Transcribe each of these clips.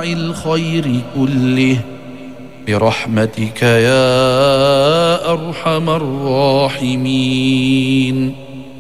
أنواع الخير كله برحمتك يا أرحم الراحمين.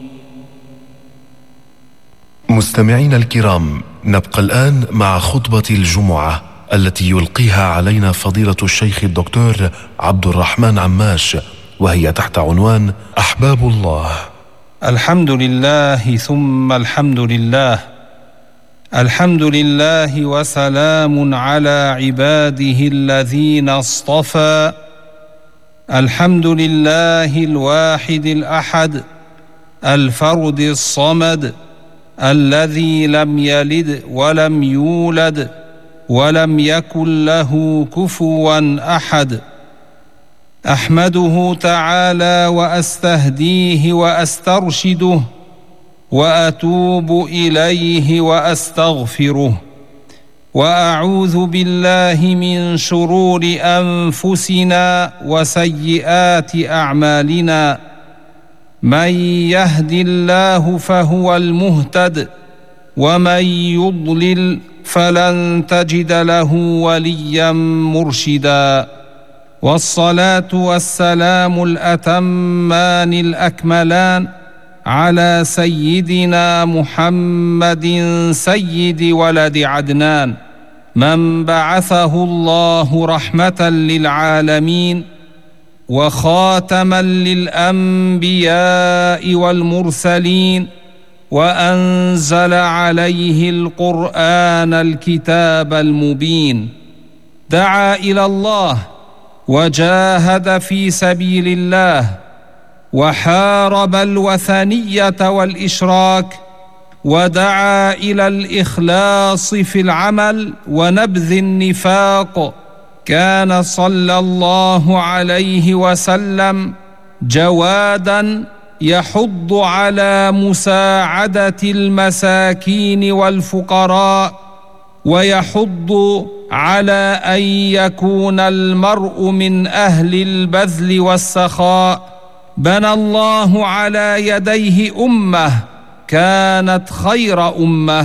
مستمعين الكرام، نبقى الآن مع خطبة الجمعة التي يلقيها علينا فضيلة الشيخ الدكتور عبد الرحمن عماش، وهي تحت عنوان أحباب الله. الحمد لله ثم الحمد لله، الحمد لله وسلام على عباده الذين اصطفى. الحمد لله الواحد الأحد الفرد الصمد الذي لم يلد ولم يولد ولم يكن له كفوا أحد. أحمده تعالى وأستهديه وأسترشده وأتوب إليه وأستغفره، وأعوذ بالله من شرور أنفسنا وسيئات أعمالنا. من يهد الله فهو المهتد، ومن يضلل فلن تجد له وليا مرشدا. والصلاة والسلام الأتمان الأكملان على سيدنا محمد سيد ولد عدنان، من بعثه الله رحمة للعالمين وخاتما للأنبياء والمرسلين، وأنزل عليه القرآن الكتاب المبين. دعا إلى الله وجاهد في سبيل الله، وحارب الوثنية والإشراك، ودعا إلى الإخلاص في العمل ونبذ النفاق. كان صلى الله عليه وسلم جوادا يحض على مساعدة المساكين والفقراء، ويحض على أن يكون المرء من أهل البذل والسخاء. بنى الله على يديه أمة كانت خير أمة